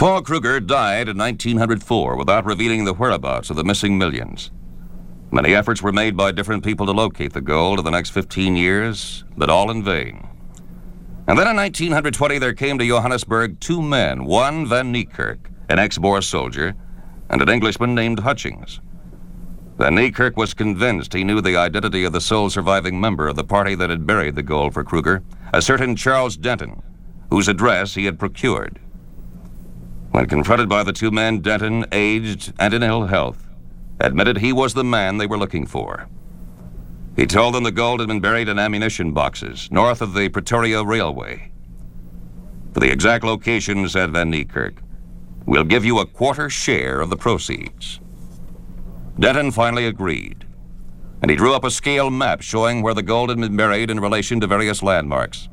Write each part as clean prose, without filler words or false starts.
Paul Kruger died in 1904 without revealing the whereabouts of the missing millions. Many efforts were made by different people to locate the gold in the next 15 years, but all in vain. And then in 1920, there came to Johannesburg two men, one Van Niekerk, an ex-Boer soldier, and an Englishman named Hutchings. Van Niekerk was convinced he knew the identity of the sole surviving member of the party that had buried the gold for Kruger, a certain Charles Denton, whose address he had procured. When confronted by the two men, Denton, aged and in ill health, admitted he was the man they were looking for. He told them the gold had been buried in ammunition boxes north of the Pretoria Railway. For the exact location, said Van Niekerk, we'll give you a quarter share of the proceeds. Denton finally agreed, and he drew up a scale map showing where the gold had been buried in relation to various landmarks.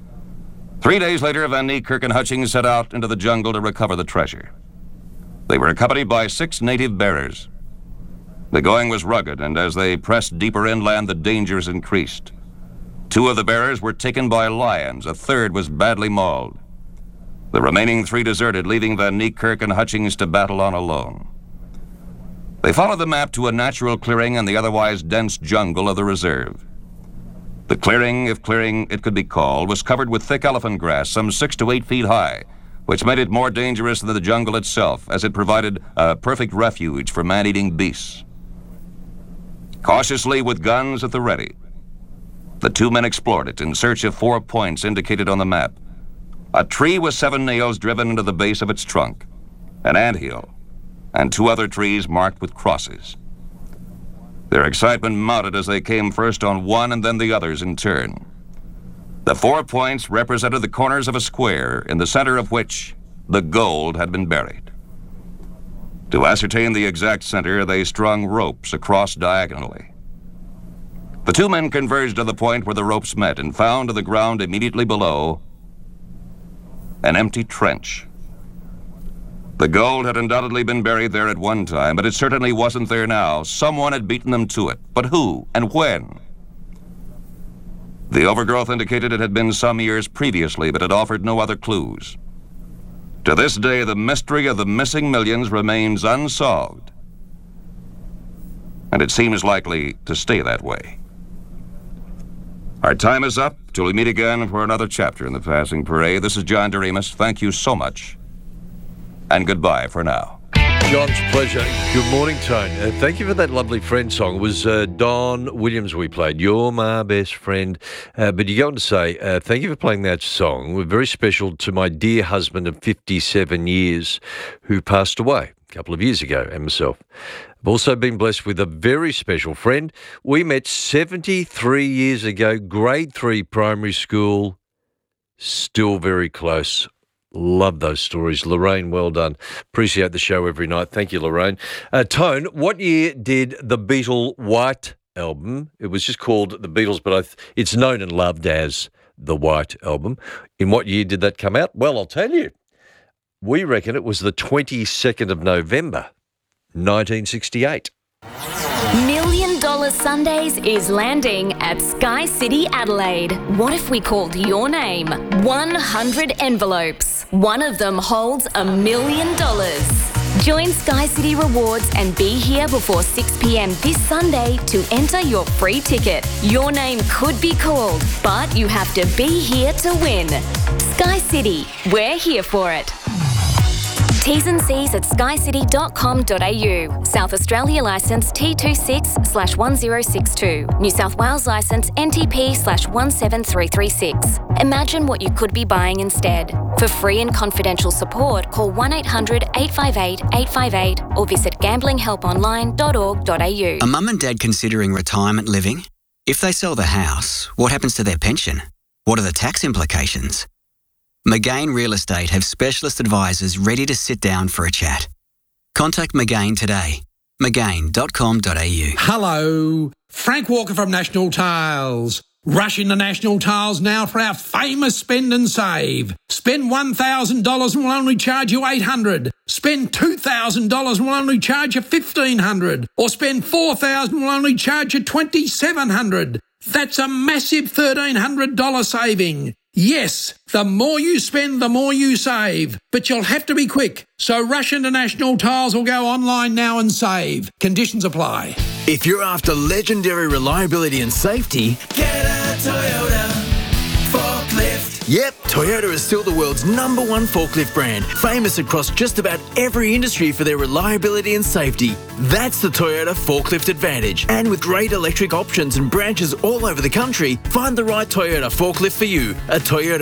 3 days later, Van Niekerk and Hutchings set out into the jungle to recover the treasure. They were accompanied by 6 native bearers. The going was rugged, and as they pressed deeper inland, the dangers increased. 2 of the bearers were taken by lions. A third was badly mauled. The remaining 3 deserted, leaving Van Niekerk and Hutchings to battle on alone. They followed the map to a natural clearing in the otherwise dense jungle of the reserve. The clearing, if clearing it could be called, was covered with thick elephant grass, some 6 to 8 feet high, which made it more dangerous than the jungle itself, as it provided a perfect refuge for man-eating beasts. Cautiously, with guns at the ready, the 2 men explored it in search of 4 points indicated on the map. A tree with 7 nails driven into the base of its trunk, an anthill, and 2 other trees marked with crosses. Their excitement mounted as they came first on one and then the others in turn. The 4 points represented the corners of a square, in the center of which the gold had been buried. To ascertain the exact center, they strung ropes across diagonally. The 2 men converged on the point where the ropes met and found on the ground immediately below an empty trench. The gold had undoubtedly been buried there at one time, but it certainly wasn't there now. Someone had beaten them to it. But who and when? The overgrowth indicated it had been some years previously, but it offered no other clues. To this day, the mystery of the missing millions remains unsolved, and it seems likely to stay that way. Our time is up till we meet again for another chapter in the Passing Parade. This is John Doremus. Thank you so much, and goodbye for now. John's pleasure. Good morning, Tone. Thank you for that lovely Friend song. It was Don Williams we played, You're My Best Friend. But you go on to say, thank you for playing that song. We're very special to my dear husband of 57 years who passed away a couple of years ago, and myself. I've also been blessed with a very special friend. We met 73 years ago, grade 3 primary school, still very close. Love those stories. Lorraine, well done. Appreciate the show every night. Thank you, Lorraine. Tone, what year did the Beatle White Album, it was just called The Beatles, but it's known and loved as the White Album. In what year did that come out? Well, I'll tell you. We reckon it was the 22nd of November, 1968. $1 Million Sundays is landing at Sky City, Adelaide. What if we called your name? 100 envelopes. One of them holds $1 million. Join Sky City Rewards and be here before 6 p.m. this Sunday to enter your free ticket. Your name could be called, but you have to be here to win. Sky City, we're here for it. T's and C's at skycity.com.au. South Australia licence T26/1062. New South Wales licence NTP/17336. Imagine what you could be buying instead. For free and confidential support, call 1-800-858-858 or visit gamblinghelponline.org.au. A mum and dad considering retirement living? If they sell the house, what happens to their pension? What are the tax implications? McGain Real Estate have specialist advisors ready to sit down for a chat. Contact McGain today. McGain.com.au. Hello, Frank Walker from National Tiles. Rush into National Tiles now for our famous spend and save. Spend $1,000 and we'll only charge you $800. Spend $2,000 and we'll only charge you $1,500. Or spend $4,000 and we'll only charge you $2,700. That's a massive $1,300 saving. Yes, the more you spend, the more you save. But you'll have to be quick. So rush into National Tiles or go online now and save. Conditions apply. If you're after legendary reliability and safety, get a Toyota forklift. Yep, Toyota is still the world's #1 forklift brand, famous across just about every industry for their reliability and safety. That's the Toyota Forklift Advantage. And with great electric options and branches all over the country, find the right Toyota forklift for you at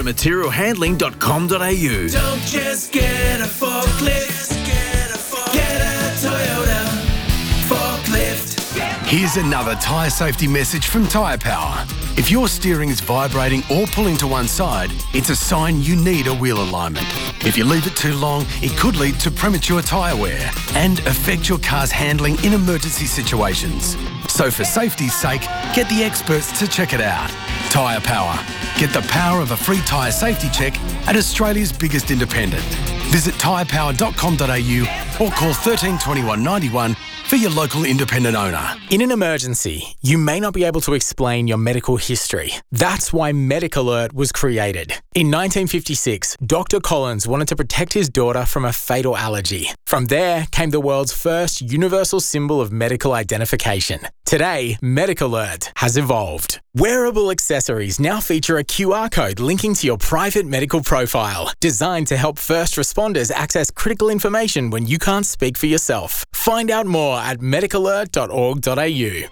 toyotamaterialhandling.com.au. Don't just get a forklift, get a Toyota forklift. Here's another tyre safety message from Tyre Power. If your steering is vibrating or pulling to one side, it's a sign you need a wheel alignment. If you leave it too long, it could lead to premature tyre wear and affect your car's handling in emergency situations. So for safety's sake, get the experts to check it out. Tyre Power. Get the power of a free tyre safety check at Australia's biggest independent. Visit tyrepower.com.au or call 13 21 91 for your local independent owner. In an emergency, you may not be able to explain your medical history. That's why Medic Alert was created. In 1956, Dr. Collins wanted to protect his daughter from a fatal allergy. From there came the world's first universal symbol of medical identification. Today, Medic Alert has evolved. Wearable accessories now feature a QR code linking to your private medical profile, designed to help first responders access critical information when you can't speak for yourself. Find out more at medicalert.org.au.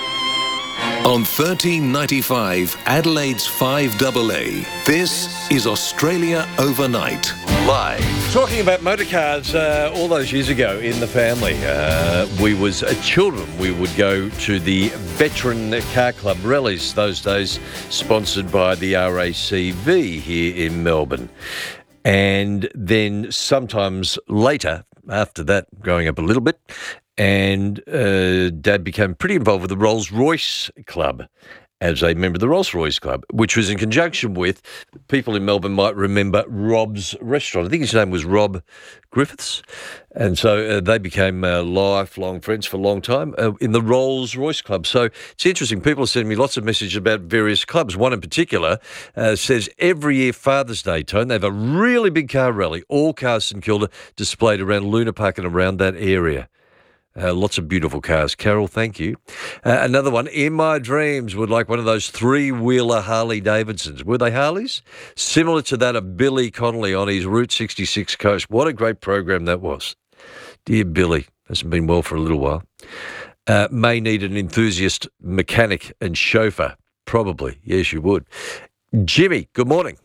On 1395 Adelaide's 5AA, this is Australia Overnight. Live. Talking about motor cars, all those years ago in the family, we was children. We would go to the Veteran Car Club rallies, those days sponsored by the RACV here in Melbourne. And then sometimes later, after that, growing up a little bit, and Dad became pretty involved with the Rolls-Royce Club as a member of the Rolls-Royce Club, which was in conjunction with, people in Melbourne might remember, Rob's Restaurant. I think his name was Rob Griffiths. And so they became lifelong friends for a long time in the Rolls-Royce Club. So it's interesting. People are sending me lots of messages about various clubs. One in particular says every year Father's Day, Tone, they have a really big car rally, all cars St Kilda displayed around Luna Park and around that area. Lots of beautiful cars. Carol, thank you. Another one, in my dreams, would like one of those three-wheeler Harley-Davidsons. Were they Harleys? Similar to that of Billy Connolly on his Route 66 coast. What a great program that was. Dear Billy, hasn't been well for a little while. May need an enthusiast mechanic and chauffeur. Probably. Yes, you would. Jimmy, good morning.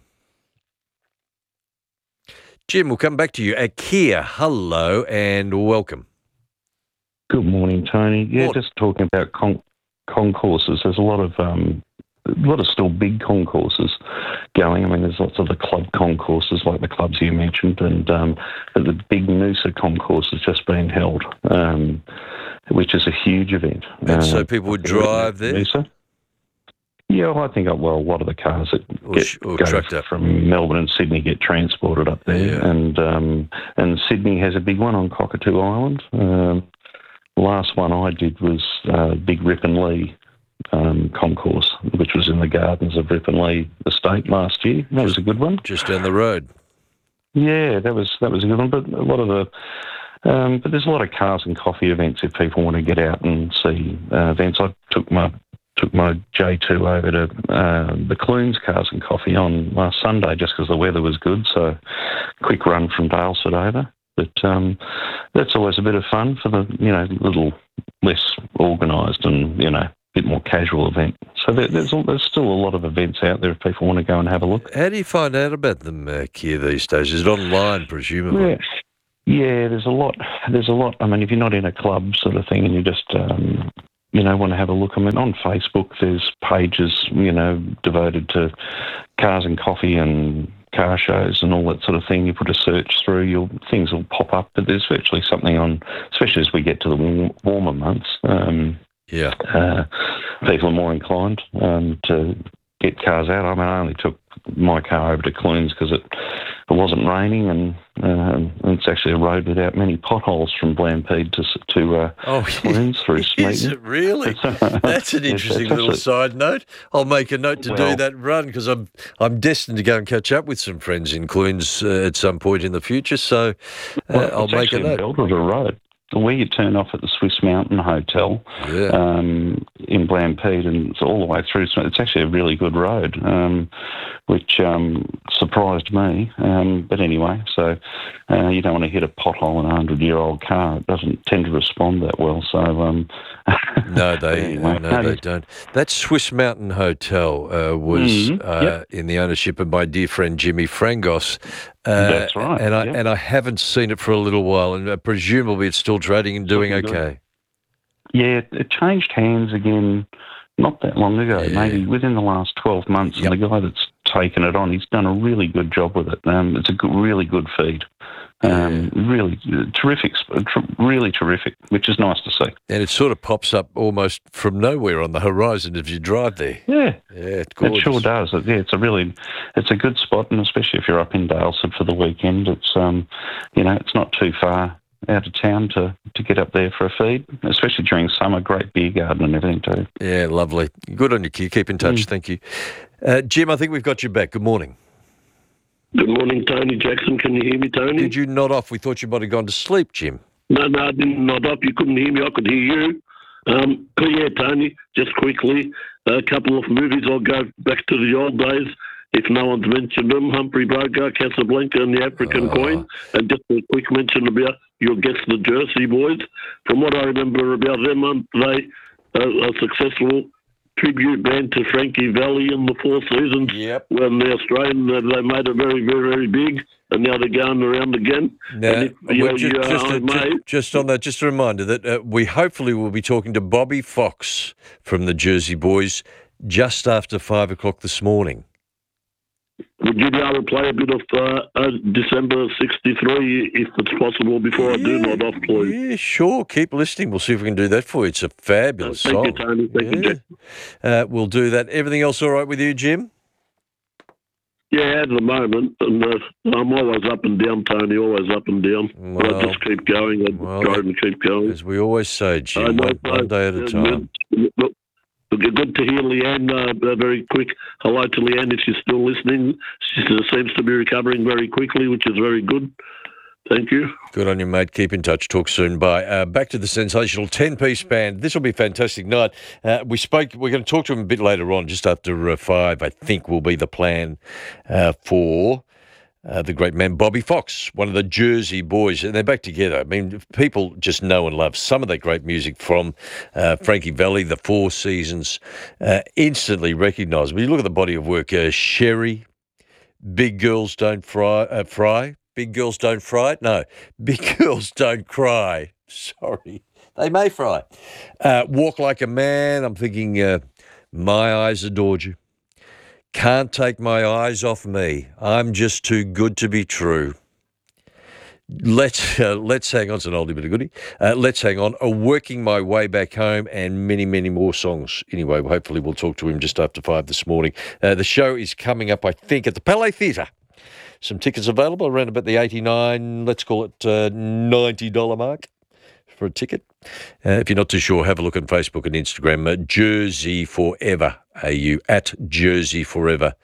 Jim, we'll come back to you. Kia, hello and welcome. Good morning, Tony. Yeah, just talking about concourses. There's a lot of still big concourses going. I mean, there's lots of the club concourses, like the clubs you mentioned, and the big Noosa concourse has just been held, which is a huge event. And so people would drive there? Noosa. Yeah, well, I think a lot of the cars that go from Melbourne and Sydney get transported up there, and Sydney has a big one on Cockatoo Island. Last one I did was Big Rip and Lee concourse, which was in the gardens of Rip and Lee Estate last year. That was a good one. Just down the road. Yeah, that was a good one. But a lot of the but there's a lot of cars and coffee events if people want to get out and see events. I took my J2 over to the Clunes Cars and Coffee on last Sunday just because the weather was good. So quick run from Daylesford over. But that's always a bit of fun for the, little less organised and, a bit more casual event. So there's still a lot of events out there if people want to go and have a look. How do you find out about them, Kia, these days? Is it online, presumably? Yeah, there's a lot. I mean, if you're not in a club sort of thing and you just, want to have a look, I mean, on Facebook there's pages, devoted to cars and coffee and car shows and all that sort of thing. You put a search through, things will pop up, but there's virtually something on, especially as we get to the warmer months. People are more inclined to get cars out. I mean, I only took my car over to Clunes because it wasn't raining and It's actually a road without many potholes from Blampede to Queens through Smeaton. Is it really? That's an interesting little side note. I'll make a note to do that run because I'm destined to go and catch up with some friends in Queens at some point in the future. So I'll make a note. It's actually a road. Where you turn off at the Swiss Mountain Hotel in Blampede and it's all the way through. It's actually a really good road, which surprised me. But anyway, so you don't want to hit a pothole in a 100-year-old car. It doesn't tend to respond that well. So no, they don't. That Swiss Mountain Hotel was in the ownership of my dear friend Jimmy Frangos. That's right. And I haven't seen it for a little while, and presumably it's still trading and doing okay. Yeah, it changed hands again not that long ago, maybe within the last 12 months. And the guy that's taken it on, he's done a really good job with it. It's a really good feed. Really terrific, really terrific, which is nice to see. And it sort of pops up almost from nowhere on the horizon if you drive there. Yeah, it's gorgeous. It sure does. It's a good spot, and especially if you're up in Dalesford for the weekend, it's it's not too far out of town to get up there for a feed, especially during summer. Great beer garden and everything too. Yeah, lovely. Good on you, Keir. Keep in touch. Thank you. Jim, I think we've got you back. Good morning. Good morning, Tony Jackson. Can you hear me, Tony? Did you nod off? We thought you might have gone to sleep, Jim. No, I didn't nod off. You couldn't hear me. I could hear you. Tony, just quickly, a couple of movies. I'll go back to the old days. If no one's mentioned them, Humphrey Bogart, Casablanca and the African Queen. And just a quick mention about your guests, the Jersey Boys. From what I remember about them, they a successful tribute band to Frankie Valli in the Four Seasons. Yep. When the Australian, they made it very, very, very big, and now they're going around again. Now, just on that, just a reminder that we hopefully will be talking to Bobby Fox from the Jersey Boys just after 5 o'clock this morning. Would you be able to play a bit of December 63 if it's possible before I do nod off, please? Yeah, sure. Keep listening. We'll see if we can do that for you. It's a fabulous song. Thank you, Tony. Thank you, Jack. We'll do that. Everything else all right with you, Jim? Yeah, at the moment. And I'm always up and down, Tony, always up and down. But I just keep going and try and keep going. As we always say, Jim, one day at a time. Good to hear Leanne. Very quick hello to Leanne if she's still listening. She seems to be recovering very quickly, which is very good. Thank you. Good on you, mate. Keep in touch. Talk soon. Bye. Back to the sensational 10-piece band. This will be a fantastic night. We're going to talk to him a bit later on, just after 5, I think will be the plan for the great man Bobby Fox, one of the Jersey Boys, and they're back together. I mean, people just know and love some of that great music from Frankie Valli, the Four Seasons, instantly recognisable. You look at the body of work, Sherry, Big Girls Don't Fry. Big Girls Don't Fry? No, Big Girls Don't Cry. Sorry, they may fry. Walk Like a Man, I'm thinking My Eyes Adored You. Can't Take My Eyes Off Me. I'm Just Too Good to Be True. Let's hang on. It's an oldie but a goodie. Let's hang on. Working My Way Back Home and many, many more songs. Anyway, hopefully we'll talk to him just after 5 this morning. The show is coming up, I think, at the Palais Theatre. Some tickets available around about the $89, let's call it $90 mark for a ticket. If you're not too sure, have a look on Facebook and Instagram, Jersey Forever AU, at Jersey Forever.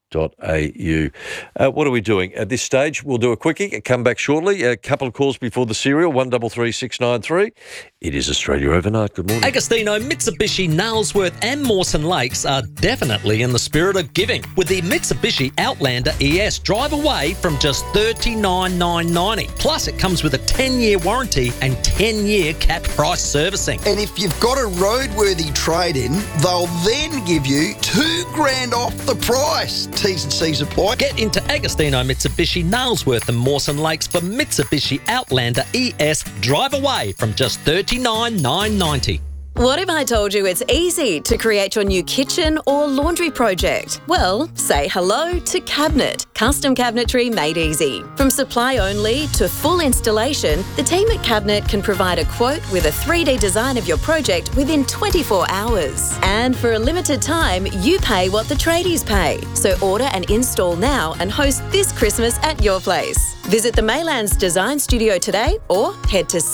What are we doing at this stage? We'll do a quickie, come back shortly. A couple of calls before the serial, 133693. It is Australia Overnight. Good morning. Agostino, Mitsubishi, Nailsworth and Mawson Lakes are definitely in the spirit of giving. With the Mitsubishi Outlander ES, drive away from just $39,990. Plus, it comes with a 10-year warranty and 10-year capped price servicing. And if you've got a roadworthy trade-in, they'll then give you $2,000 off the price. T's and C's apply. Get into Agostino Mitsubishi, Nailsworth and Mawson Lakes for Mitsubishi Outlander ES. Drive away from just $39,990. What if I told you it's easy to create your new kitchen or laundry project? Well, say hello to Cabinet. Custom cabinetry made easy. From supply only to full installation, the team at Cabinet can provide a quote with a 3D design of your project within 24 hours. And for a limited time, you pay what the tradies pay. So order and install now and host this Christmas at your place. Visit the Maylands Design Studio today or head to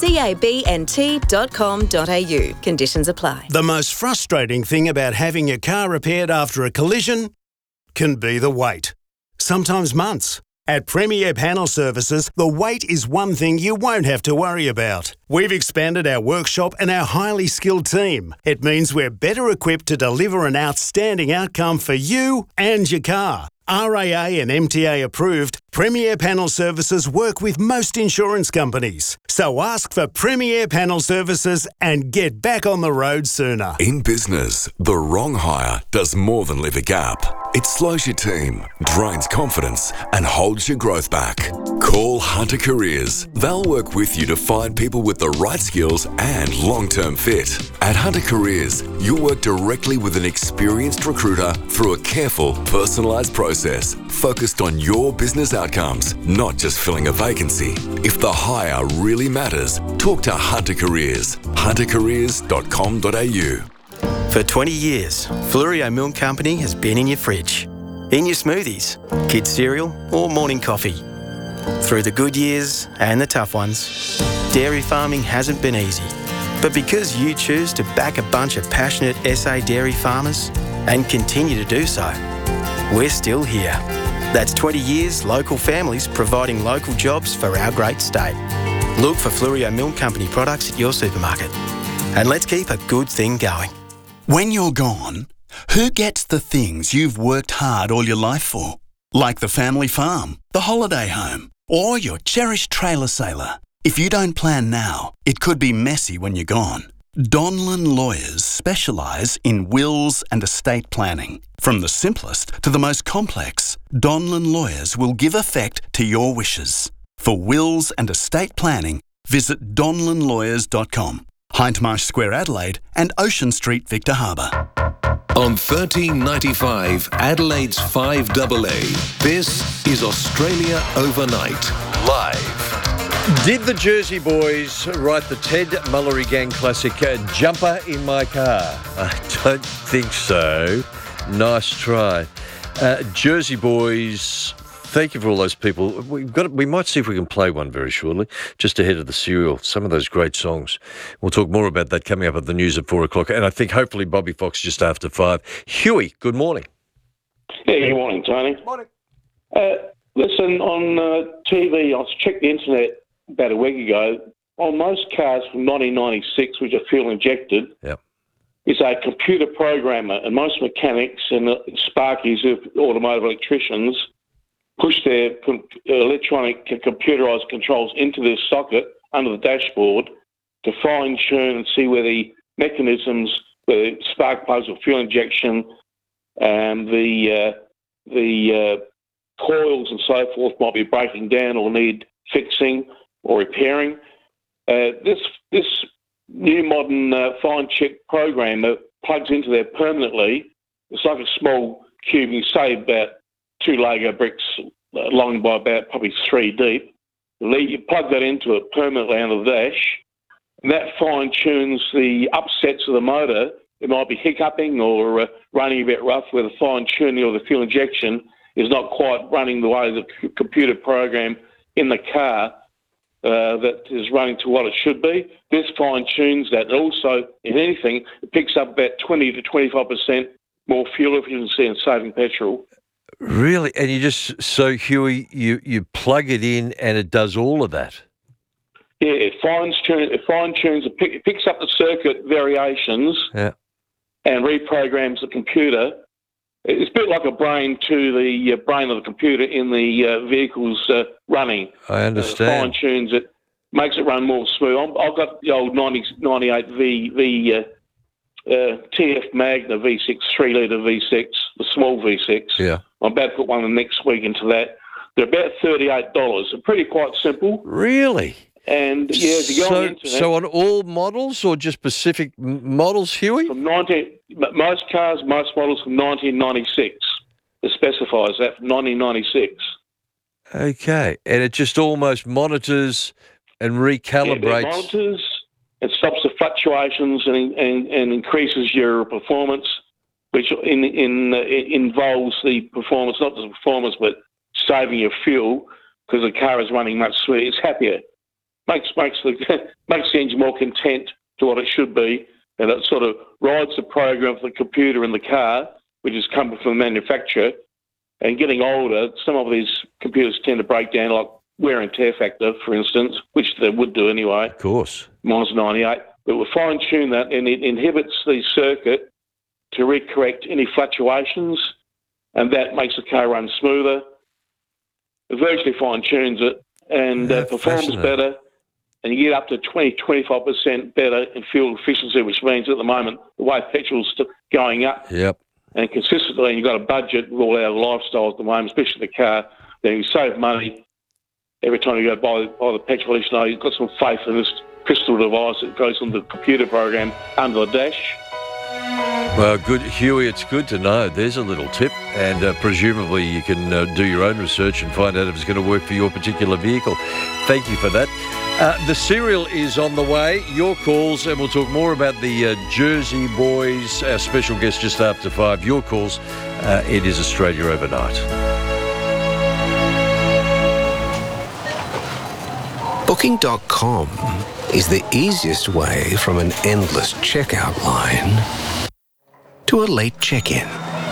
cabnt.com.au. Conditions apply. The most frustrating thing about having your car repaired after a collision can be the wait. Sometimes months. At Premier Panel Services, the wait is one thing you won't have to worry about. We've expanded our workshop and our highly skilled team. It means we're better equipped to deliver an outstanding outcome for you and your car. RAA and MTA approved, Premier Panel Services work with most insurance companies. So ask for Premier Panel Services and get back on the road sooner. In business, the wrong hire does more than leave a gap. It slows your team, drains confidence, and holds your growth back. Call Hunter Careers. They'll work with you to find people with the right skills and long-term fit. At Hunter Careers, you'll work directly with an experienced recruiter through a careful, personalised process focused on your business outcomes, not just filling a vacancy. If the hire really matters, talk to Hunter Careers. huntercareers.com.au. For 20 years, Fluorio Milk Company has been in your fridge, in your smoothies, kids' cereal or morning coffee. Through the good years and the tough ones, dairy farming hasn't been easy. But because you choose to back a bunch of passionate SA dairy farmers and continue to do so, we're still here. That's 20 years local families providing local jobs for our great state. Look for Fluorio Milk Company products at your supermarket. And let's keep a good thing going. When you're gone, who gets the things you've worked hard all your life for? Like the family farm, the holiday home, or your cherished trailer sailor. If you don't plan now, it could be messy when you're gone. Donlan Lawyers specialise in wills and estate planning. From the simplest to the most complex, Donlan Lawyers will give effect to your wishes. For wills and estate planning, visit donlanlawyers.com. Hindmarsh Square, Adelaide, and Ocean Street, Victor Harbour. On 1395 Adelaide's 5AA, this is Australia Overnight. Live. Did the Jersey Boys write the Ted Mullery Gang classic Jumper in My Car? I don't think so. Nice try. Jersey Boys, thank you for all those people. We might see if we can play one very shortly, just ahead of the serial. Some of those great songs. We'll talk more about that coming up at the news at 4 o'clock. And I think hopefully Bobby Fox just after 5. Huey, good morning. Yeah, good morning, Tony. Morning. Listen, on TV, I checked the internet about a week ago. On most cars from 1996, which are fuel injected, is a computer programmer, and most mechanics and sparkies of automotive electricians push their electronic computerised controls into this socket under the dashboard to fine-tune and see where the mechanisms, where spark plugs or fuel injection, and the coils and so forth might be breaking down or need fixing or repairing. This new modern fine-check programmer plugs into there permanently. It's like a small cube. You say about 2 Lego bricks long by about probably 3 deep. You plug that into it permanently under the dash, and that fine-tunes the upsets of the motor. It might be hiccuping or running a bit rough, where the fine-tuning or the fuel injection is not quite running the way the computer program in the car that is running to what it should be. This fine-tunes that. And also, if anything, it picks up about 20 to 25% more fuel efficiency and saving petrol. Really? And you just, so Huey, you plug it in and it does all of that? Yeah, it fine-tunes, it picks up the circuit variations and reprograms the computer. It's a bit like a brain to the brain of the computer in the vehicle's running. I understand. Fine-tunes it, makes it run more smooth. I've got the old 98 TF Magna V6, 3-litre V6, the small V6. Yeah. I'm about to put one next week into that. They're about $38. They're pretty quite simple. Really? And, yeah, if you go on the internet... So on all models or just specific models, Huey? Most cars, most models from 1996. It specifies that from 1996. Okay. And it just almost monitors and recalibrates... It monitors, it stops the fluctuations and increases your performance, which involves the performance, not just performance, but saving your fuel. because the car is running much smoother. It's happier. Makes the engine more content to what it should be, and it sort of rides the program of the computer in the car, which has come from the manufacturer. And getting older, some of these computers tend to break down, like wear and tear factor, for instance, which they would do anyway. Of course. Mine's 98. But we'll fine-tune that, and it inhibits the circuit to recorrect any fluctuations, and that makes the car run smoother. It virtually fine-tunes it, and performs better, and you get up to 20-25% better in fuel efficiency, which means at the moment the way petrol's going up. Yep. And consistently, and you've got a budget with all our lifestyles at the moment, especially the car, then you save money every time you go buy the petrol. You know you've got some faith in this crystal device that goes on the computer program under the dash. Well, good, Huey, it's good to know. There's a little tip, and presumably you can do your own research and find out if it's going to work for your particular vehicle. Thank you for that. The cereal is on the way. Your calls, and we'll talk more about the Jersey Boys. Our special guest just after 5. Your calls. It is Australia Overnight. Booking.com is the easiest way from an endless checkout line to a late check-in.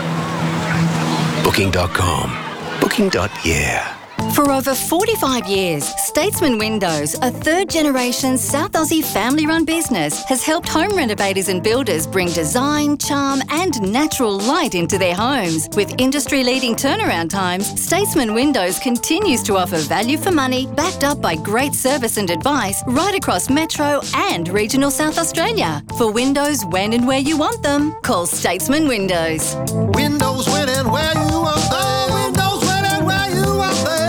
Booking.com. Booking.yeah. For over 45 years, Statesman Windows, a third-generation South Aussie family-run business, has helped home renovators and builders bring design, charm and natural light into their homes. With industry-leading turnaround times, Statesman Windows continues to offer value for money, backed up by great service and advice right across Metro and regional South Australia. For windows when and where you want them, call Statesman Windows. Windows when and where you want them. Windows when and where you want them.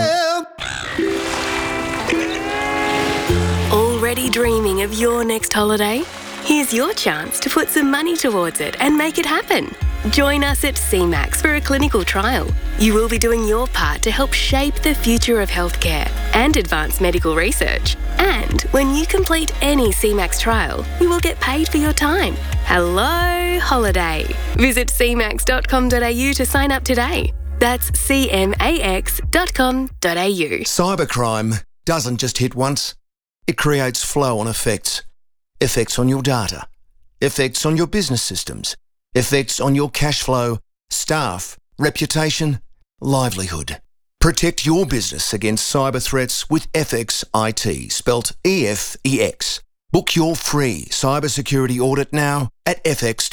Already dreaming of your next holiday? Here's your chance to put some money towards it and make it happen. Join us at CMAX for a clinical trial. You will be doing your part to help shape the future of healthcare and advance medical research. And when you complete any CMAX trial, you will get paid for your time. Hello, holiday. Visit cmax.com.au to sign up today. That's cmax.com.au. Cybercrime doesn't just hit once. It creates flow-on effects. Effects on your data. Effects on your business systems. Effects on your cash flow, staff, reputation, livelihood. Protect your business against cyber threats with FX IT, spelt EFEX. Book your free cybersecurity audit now at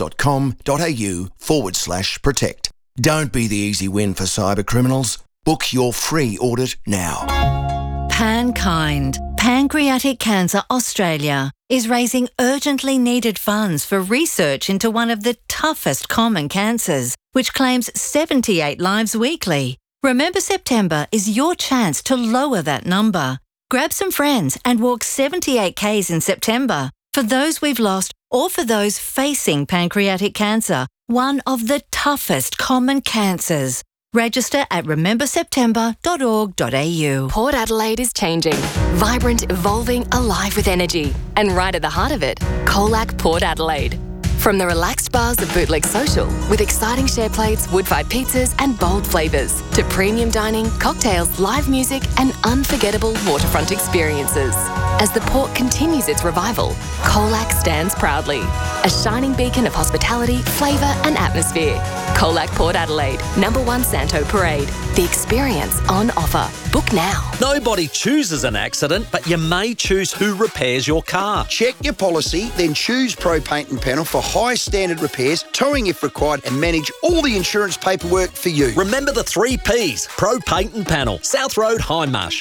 fx.com.au/protect. Don't be the easy win for cyber criminals. Book your free audit now. PanKind, Pancreatic Cancer Australia, is raising urgently needed funds for research into one of the toughest common cancers, which claims 78 lives weekly. Remember September is your chance to lower that number. Grab some friends and walk 78 Ks in September for those we've lost or for those facing pancreatic cancer, one of the toughest common cancers. Register at rememberseptember.org.au. Port Adelaide is changing. Vibrant, evolving, alive with energy. And right at the heart of it, Colac Port Adelaide. From the relaxed bars of Bootleg Social, with exciting share plates, wood-fired pizzas and bold flavours, to premium dining, cocktails, live music and unforgettable waterfront experiences. As the port continues its revival, Colac stands proudly. A shining beacon of hospitality, flavour and atmosphere. Colac Port Adelaide, #1 Santo Parade. The experience on offer. Book now. Nobody chooses an accident, but you may choose who repairs your car. Check your policy, then choose Pro Paint and Panel for high standard repairs, towing if required, and manage all the insurance paperwork for you. Remember the 3 Ps. Pro Paint and Panel. South Road, Hindmarsh.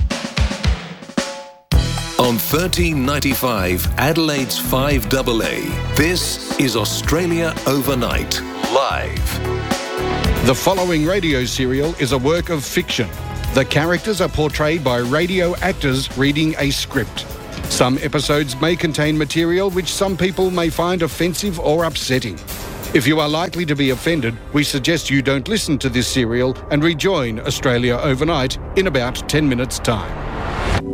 On 1395 Adelaide's 5AA, this is Australia Overnight, live. The following radio serial is a work of fiction. The characters are portrayed by radio actors reading a script. Some episodes may contain material which some people may find offensive or upsetting. If you are likely to be offended, we suggest you don't listen to this serial and rejoin Australia Overnight in about 10 minutes' time.